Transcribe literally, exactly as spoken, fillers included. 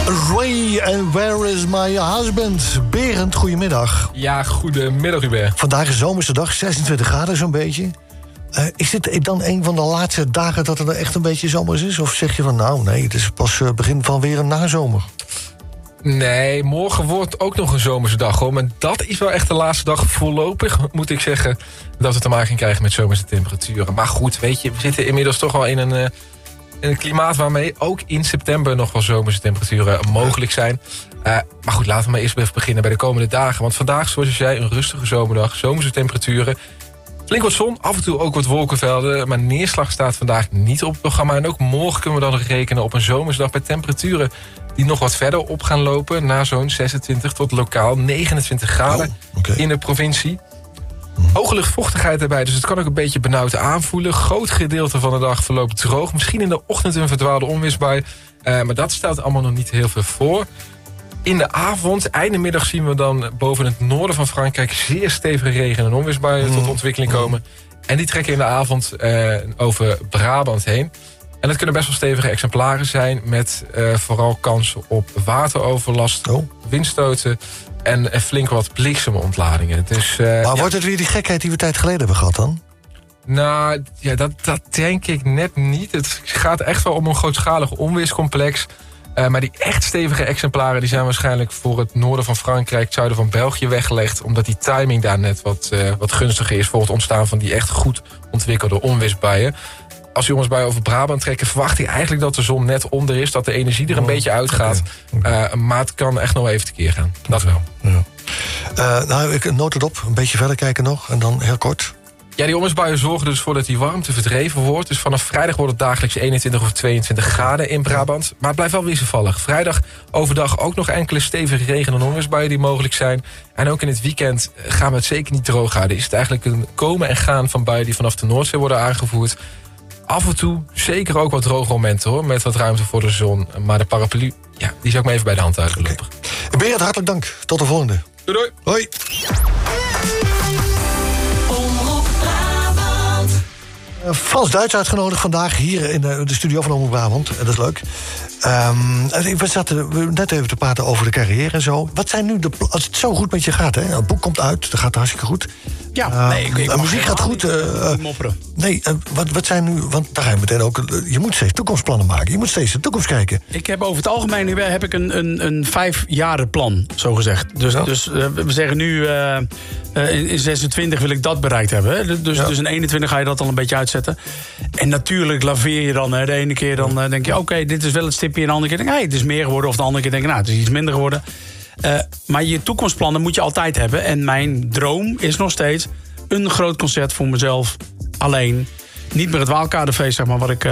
Ray and Where is my husband? Berend, goedemiddag. Ja, goedemiddag Hubert. Vandaag is zomerse dag, zesentwintig graden zo'n beetje. Uh, is dit dan een van de laatste dagen dat er echt een beetje zomers is? Of zeg je van nou, nee, het is pas uh, begin van weer een nazomer? Nee, morgen wordt ook nog een zomerse dag, hoor. Maar dat is wel echt de laatste dag voorlopig, moet ik zeggen, dat we te maken krijgen met zomerse temperaturen. Maar goed, weet je, we zitten inmiddels toch wel in een, uh, in een klimaat waarmee ook in september nog wel zomerse temperaturen mogelijk zijn. Uh, maar goed, laten we maar eerst even beginnen bij de komende dagen. Want vandaag, zoals je zei, een rustige zomerdag, zomerse temperaturen. Flink wat zon, af en toe ook wat wolkenvelden. Maar neerslag staat vandaag niet op het programma. En ook morgen kunnen we dan nog rekenen op een zomersdag bij temperaturen die nog wat verder op gaan lopen. Na zo'n zesentwintig tot lokaal negenentwintig graden oh, okay. in de provincie. Hoge luchtvochtigheid erbij, dus het kan ook een beetje benauwd aanvoelen. Groot gedeelte van de dag verloopt droog. Misschien in de ochtend een verdwaalde onweersbui. Uh, maar dat stelt allemaal nog niet heel veel voor. In de avond, einde middag, zien we dan boven het noorden van Frankrijk zeer stevige regen- en onweersbuien mm. tot ontwikkeling komen. En die trekken in de avond uh, over Brabant heen. En dat kunnen best wel stevige exemplaren zijn met uh, vooral kans op wateroverlast, oh. windstoten en, en flink wat bliksemontladingen. Dus, uh, maar ja. wordt het weer die gekheid die we een tijd geleden hebben gehad dan? Nou, ja, dat, dat denk ik net niet. Het gaat echt wel om een grootschalig onweerscomplex. Uh, maar die echt stevige exemplaren die zijn waarschijnlijk voor het noorden van Frankrijk, het zuiden van België weggelegd. Omdat die timing daar net wat, uh, wat gunstiger is voor het ontstaan van die echt goed ontwikkelde onweersbuien. Als die onweersbuien over Brabant trekken, verwacht ik eigenlijk dat de zon net onder is. Dat de energie er een oh, beetje uitgaat. Okay. Okay. Uh, maar het kan echt nog even tekeer gaan. Dat wel. Ja. Uh, nou, ik noot het op. Een beetje verder kijken nog. En dan heel kort. Ja, die onweersbuien zorgen dus voor dat die warmte verdreven wordt. Dus vanaf vrijdag wordt het dagelijks eenentwintig of tweeëntwintig graden in Brabant. Maar het blijft wel wisselvallig. Vrijdag overdag ook nog enkele stevige regen- en onweersbuien die mogelijk zijn. En ook in het weekend gaan we het zeker niet droog houden. Is het eigenlijk een komen en gaan van buien die vanaf de Noordzee worden aangevoerd. Af en toe zeker ook wat droge momenten, hoor, met wat ruimte voor de zon. Maar de paraplu, ja, die zou ik maar even bij de hand houden. Okay. Berend, hartelijk dank. Tot de volgende. Doei doei. Hoi. Uh, Frans-Duits uitgenodigd vandaag hier in de, de studio van Omroep Brabant. Dat is leuk. Um, we zaten net even te praten over de carrière en zo. Wat zijn nu de... Als het zo goed met je gaat, hè? Het boek komt uit, dat gaat hartstikke goed. Ja, uh, nee, ik, ik de muziek gaat goed. Uh, uh, mopperen. Nee, uh, wat, wat zijn nu... Want daar ga je meteen ook... Uh, je moet steeds toekomstplannen maken. Je moet steeds de toekomst kijken. Ik heb over het algemeen nu heb ik een, een, een vijfjarenplan, zo gezegd. Dus, ja. dus uh, we zeggen nu... Uh, uh, in, in zesentwintig wil ik dat bereikt hebben. Hè? Dus, ja. dus in eenentwintig ga je dat al een beetje uitzetten. En natuurlijk laveer je dan. Hè? De ene keer dan uh, denk je, oké, okay, dit is wel het stipje. En de andere keer denk je, hey, het is meer geworden. Of de andere keer denk je, nou, het is iets minder geworden. Uh, maar je toekomstplannen moet je altijd hebben. En mijn droom is nog steeds een groot concert voor mezelf. Alleen. Niet meer het Waalkadefeest, zeg maar, wat ik...